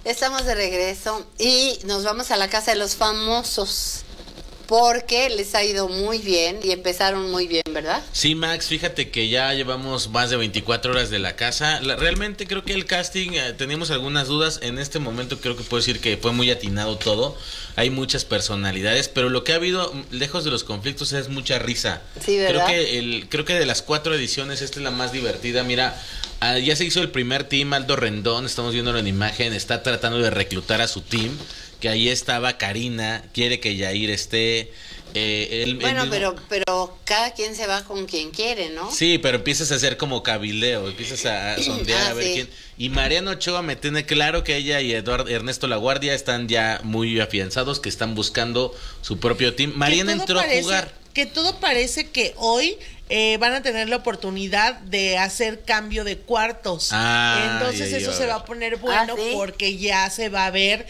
Estamos de regreso y nos vamos a la casa de los famosos porque les ha ido muy bien y empezaron muy bien, ¿verdad? Sí, Max, fíjate que ya llevamos más de 24 horas de la casa. Realmente creo que el casting, teníamos algunas dudas. En este momento creo que puedo decir que fue muy atinado todo. Hay muchas personalidades, pero lo que ha habido, lejos de los conflictos, es mucha risa. Sí, ¿verdad? Creo que de las 4 ediciones, esta es la más divertida. Mira, ya se hizo el primer team. Aldo Rendón, estamos viéndolo en imagen, está tratando de reclutar a su team. Que ahí estaba Karina, quiere que Yair esté. Pero cada quien se va con quien quiere, ¿no? Sí, pero empiezas a hacer como cabildeo, empiezas a sondear a ver quién. Y Mariano Ochoa me tiene claro que ella y Ernesto Laguardia están ya muy afianzados, que están buscando su propio team. Mariana entró a jugar. Que todo parece que hoy van a tener la oportunidad de hacer cambio de cuartos. Entonces eso se va a poner bueno porque ya se va a ver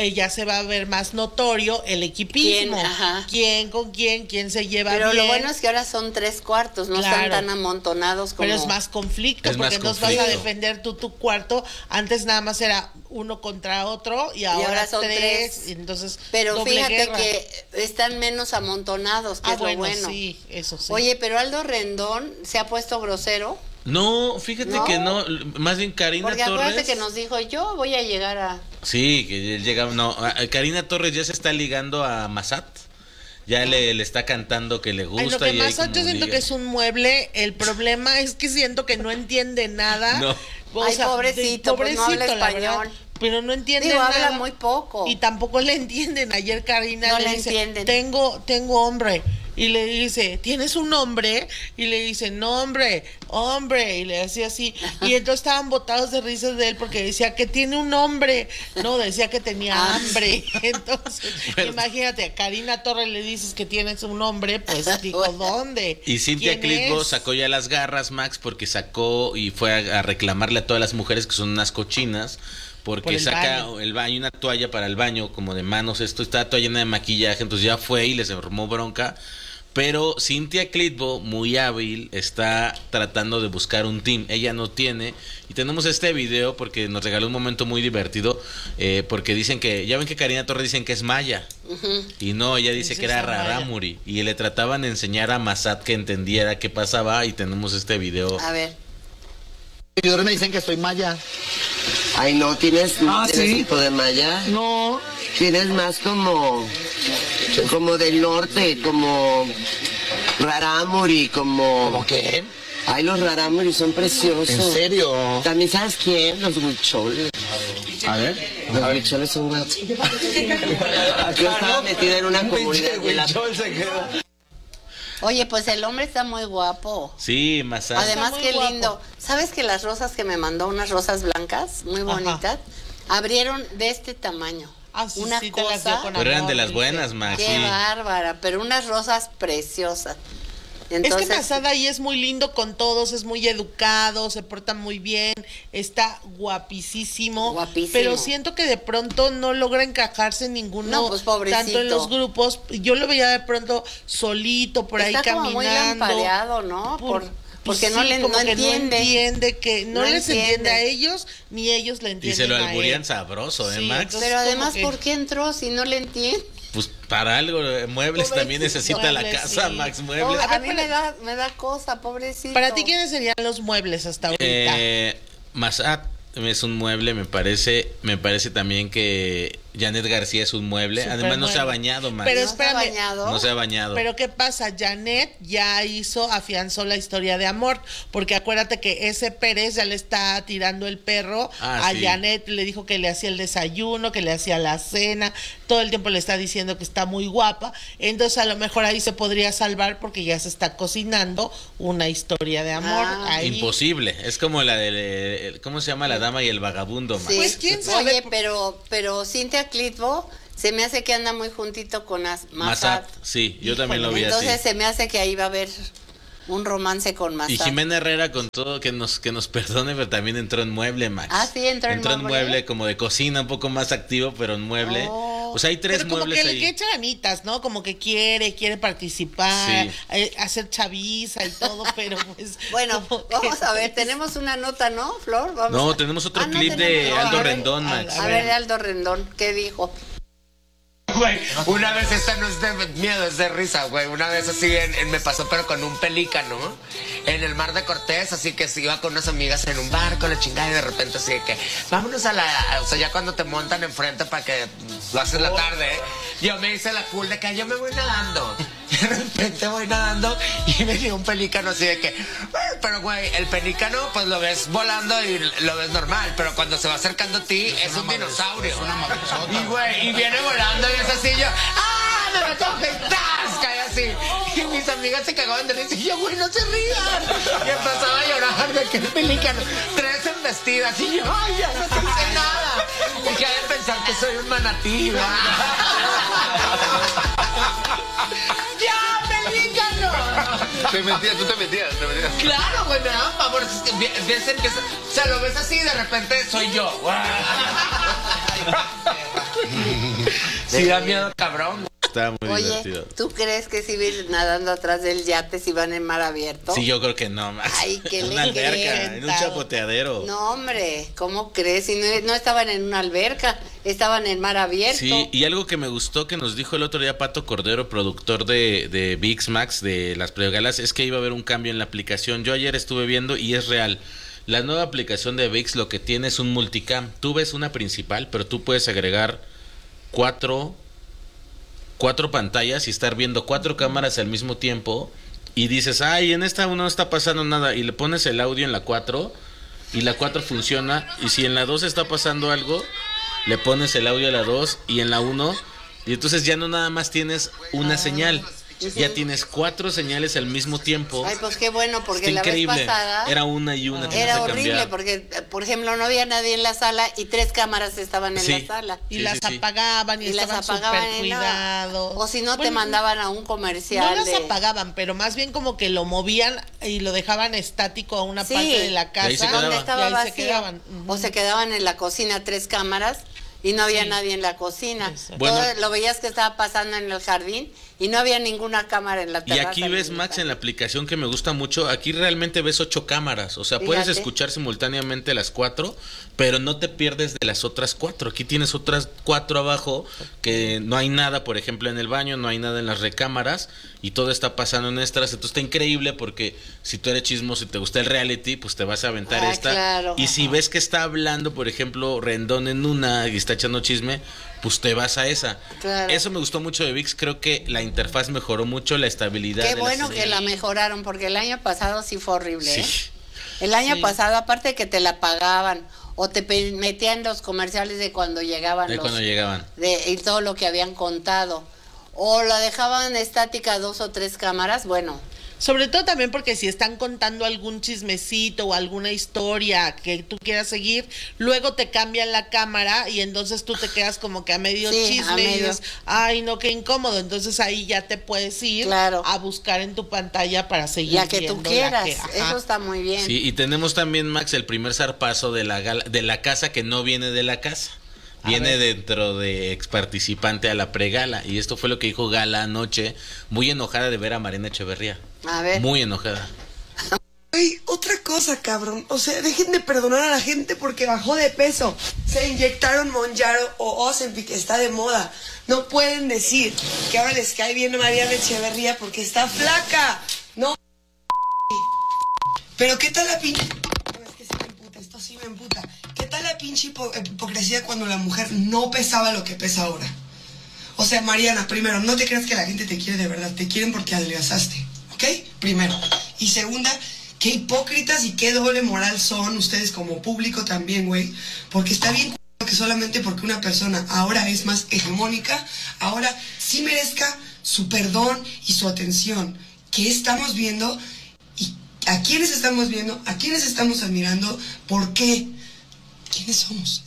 más notorio el equipismo. ¿Quién con quién se lleva bien? Pero lo bueno es que ahora son 3 cuartos, no están tan amontonados como... Pero es más conflicto, porque entonces vas a defender tu cuarto. Antes nada más era uno contra otro y ahora son 3. Entonces, pero fíjate que están menos amontonados, que es lo bueno. Sí, eso sí. Oye, pero Aldo Rendón se ha puesto grosero. No, fíjate que no, más bien Karina Torres. Porque acuérdate que nos dijo, yo voy a llegar a... Sí, que llega, no, Karina Torres ya se está ligando a Massat. Ya le está cantando que le gusta. Lo que Massat yo siento que es un mueble. El problema es que siento que no entiende nada. No. Pobrecito, pues no habla español. Pero no entiende nada. Habla muy poco. Y tampoco le entienden. Ayer Karina no le dice, entienden. Tengo hombre. Y le dice, ¿tienes un nombre? Y le dice, no, hombre. Y le decía así. Y entonces estaban botados de risas de él porque decía que tiene un nombre. No, decía que tenía hambre. Entonces, imagínate, a Karina Torres le dices que tienes un nombre, pues dijo, ¿dónde? Y Cintia Clitbo sacó ya las garras, Max, porque sacó y fue a reclamarle a todas las mujeres que son unas cochinas. Porque saca el baño, una toalla para el baño, como de manos, está toda llena de maquillaje, entonces ya fue y les armó bronca. Pero Cintia Clitbo, muy hábil, está tratando de buscar un team. Ella no tiene. Y tenemos este video porque nos regaló un momento muy divertido. Porque dicen que, ya ven que Karina Torres dicen que es maya. Y no, ella dice que era rarámuri. Y le trataban de enseñar a Massat que entendiera qué pasaba. Y tenemos este video. A ver. Los seguidores me dicen que soy maya. Ay, no, ¿tienes tipo de maya? No. Tienes más como del norte, como rarámuri, como... ¿Cómo qué? Ay, los rarámuri son preciosos. ¿En serio? También, ¿sabes quién? Los huicholes. A ver. Los huicholes son guapos. Yo estaba metida en una comunidad de la... Oye, pues el hombre está muy guapo. Sí, Massat. Además, qué lindo. ¿Sabes que las rosas que me mandó, unas rosas blancas, muy bonitas, abrieron de este tamaño? Una cosa. Pero eran de las buenas, Max. Qué bárbara, pero unas rosas preciosas. Entonces, es que Massat ahí es muy lindo con todos, es muy educado, se porta muy bien, está guapísimo. Pero siento que de pronto no logra encajarse en ninguno, no, pues, tanto en los grupos. Yo lo veía de pronto solito por ahí caminando. Está como muy lampareado, ¿no? Porque no entiende que no les entiende a ellos ni ellos le entienden. Y se lo alburían sabroso, Max. Pero además, ¿por qué entró si no le entiende? Pues para algo, muebles también necesita la casa, Max, muebles. A mí me da cosa, pobrecito. Para ti, ¿quiénes serían los muebles hasta ahorita? Massat es un mueble, me parece también que Janet García es un mueble. Además no se ha bañado, Max. Pero espérame, no se ha bañado. Pero ¿qué pasa? Janet ya afianzó la historia de amor, porque acuérdate que ese Pérez ya le está tirando el perro a Janet, le dijo que le hacía el desayuno, que le hacía la cena, todo el tiempo le está diciendo que está muy guapa, entonces a lo mejor ahí se podría salvar porque ya se está cocinando una historia de amor. Ahí. Imposible, es como la de, ¿cómo se llama? La dama y el vagabundo, Max. Sí. Pues quién sabe. Oye, pero Cintia Clitbo se me hace que anda muy juntito con Massat. Sí, yo también lo vi así. Entonces se me hace que ahí va a haber un romance con Massat. Y Jimena Herrera, con todo, que nos perdone, pero también entró en mueble, Max. Sí, entró en mueble como de cocina, un poco más activo, pero en mueble. O sea, hay tres pero muebles como que ahí. le echa ganitas, ¿no? Como que quiere participar, Sí. hacer chaviza y todo, pero pues... Bueno, vamos a ver, tenemos una nota, ¿no, Flor? Vamos tenemos otro no clip de tenemos. Aldo Rendón, Max. A ver, Aldo Rendón, ¿qué dijo? Güey, una vez esta no es de miedo, es de risa, güey. Una vez así me pasó, pero con un pelícano en el Mar de Cortés, así que se iba con unas amigas en un barco, la chingada, y de repente así de que vámonos o sea, ya cuando te montan enfrente para que lo haces la tarde, yo me hice la cool de que yo me voy nadando. Y de repente voy nadando y me dio un pelícano así de que, pero güey, el pelícano pues lo ves volando y lo ves normal, pero cuando se va acercando a ti es un dinosaurio. Y güey, y viene volando y es así, yo, ¡ah! ¡Me recoge! ¡Tas! Cae así. Y mis amigas se cagaban de risa y yo, güey, no se rían. Y empezaba a llorar de que el pelícano, 3 en vestidas y yo, ¡ay, ya no te hice nada! Y que hay de pensar que soy un manatí, ¿verdad? ¡Ya, pelícano! Tú te metías. Claro, güey, me daban favor. O sea, lo ves así y de repente soy yo. Sí, da miedo, cabrón. Está muy divertido. ¿Tú crees que si vienes nadando atrás del yate si van en mar abierto? Sí, yo creo que no, Max. Ay, ¿qué le una alberca, creen? en un chapoteadero. No, hombre, ¿cómo crees? Si no estaban en una alberca, estaban en mar abierto. Sí, y algo que me gustó que nos dijo el otro día Pato Cordero, productor de VIX Max, de las pregalas, es que iba a haber un cambio en la aplicación. Yo ayer estuve viendo y es real. La nueva aplicación de VIX lo que tiene es un multicam. Tú ves una principal, pero tú puedes agregar cuatro pantallas y estar viendo 4 cámaras al mismo tiempo y dices, ay, en esta no está pasando nada, y le pones el audio en la 4 y la 4 funciona, y si en la 2 está pasando algo, le pones el audio a la 2 y en la 1, y entonces ya no nada más tienes una señal. Ya tienes 4 señales al mismo tiempo. Ay, pues qué bueno, porque está la increíble. vez pasada era una y una. era horrible, porque, por ejemplo, no había nadie en la sala y 3 cámaras estaban en la sala. Y las apagaban y estaban súper cuidados. O si no, te mandaban a un comercial. No las apagaban, pero más bien como que lo movían y lo dejaban estático a una parte de la casa. Donde estaba vacío. Se quedaban. O se quedaban en la cocina 3 cámaras y no había nadie en la cocina. Bueno, todo lo veías que estaba pasando en el jardín y no había ninguna cámara en la terraza. Y aquí ves, Max, en la aplicación que me gusta mucho, aquí realmente ves 8 cámaras. O sea, puedes escuchar simultáneamente las 4, pero no te pierdes de las otras 4. Aquí tienes otras 4 abajo, que no hay nada, por ejemplo, en el baño, no hay nada en las recámaras, y todo está pasando en estas. Entonces está increíble porque si tú eres chismoso y te gusta el reality, pues te vas a aventar esta. Claro. Y si ves que está hablando, por ejemplo, Rendón en una y está echando chisme, pues te vas a esa. Claro. Eso me gustó mucho de VIX. Creo que la interfaz mejoró mucho, la estabilidad. Qué de bueno la que la mejoraron, porque el año pasado sí fue horrible. Sí. El año pasado, aparte de que te la pagaban o te metían los comerciales de cuando llegaban. Y todo lo que habían contado. O la dejaban estática 2 o 3 cámaras, bueno. Sobre todo también porque si están contando algún chismecito o alguna historia que tú quieras seguir, luego te cambian la cámara y entonces tú te quedas como que a medio chisme y dices, ay no, qué incómodo. Entonces ahí ya te puedes ir a buscar en tu pantalla para seguir la que tú quieras. Eso está muy bien. Sí, y tenemos también, Max, el primer zarpazo de la casa que no viene de la casa. Viene dentro de exparticipante a la pregala. Y esto fue lo que dijo Gala anoche, muy enojada de ver a Marina Echeverría. A ver. Muy enojada. Ay, otra cosa, cabrón. O sea, dejen de perdonar a la gente porque bajó de peso. Se inyectaron Monjaro o Ozempic, que está de moda. No pueden decir que ahora les cae bien a Mariana Echeverría porque está flaca. No. Pero ¿qué tal la pinche? No, es que sí me emputa, esto sí me emputa. ¿Qué tal la pinche hipocresía cuando la mujer no pesaba lo que pesa ahora? O sea, Mariana, primero, no te creas que la gente te quiere de verdad. Te quieren porque adelgazaste, ¿ok? Primero. Y segunda, qué hipócritas y qué doble moral son ustedes como público también, güey. Porque está bien que solamente porque una persona ahora es más hegemónica, ahora sí merezca su perdón y su atención. ¿Qué estamos viendo? ¿Y a quiénes estamos viendo? ¿A quiénes estamos admirando? ¿Por qué? ¿Quiénes somos?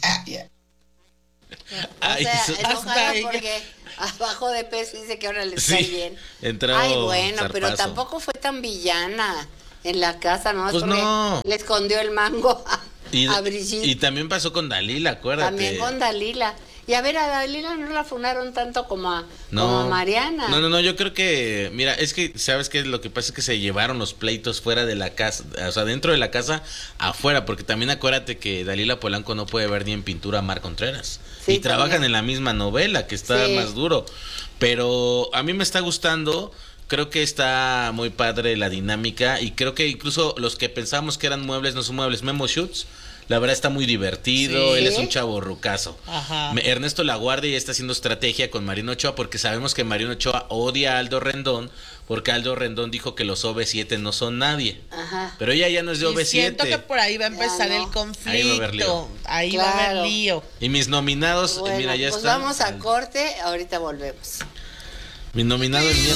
O sea, enojada porque abajo de peso dice que ahora le está bien. Ay, bueno, zarpazo. pero tampoco fue tan villana en la casa, ¿no? Pues no. Le escondió el mango a Brigitte. Y también pasó con Dalila, acuérdate. También con Dalila. Y a ver, a Dalila no la funaron tanto como a Mariana. No, yo creo que, mira, es que, ¿sabes qué? Lo que pasa es que se llevaron los pleitos fuera de la casa, o sea, dentro de la casa, afuera, porque también acuérdate que Dalila Polanco no puede ver ni en pintura a Mar Contreras. Sí, y trabajan en la misma novela, que está más duro. Pero a mí me está gustando, creo que está muy padre la dinámica, y creo que incluso los que pensábamos que eran muebles no son muebles. Memo Schutz, la verdad está muy divertido, él es un chavo rucazo. Ernesto Laguardia ya está haciendo estrategia con Marina Ochoa, porque sabemos que Marina Ochoa odia a Aldo Rendón, porque Aldo Rendón dijo que los OV7 no son nadie. Pero ella ya no es de OV7. Siento que por ahí va a empezar el conflicto. Ahí va a haber lío. Y mis nominados, bueno, mira, ya pues están. Vamos a corte, ahorita volvemos. Mi nominado el miércoles.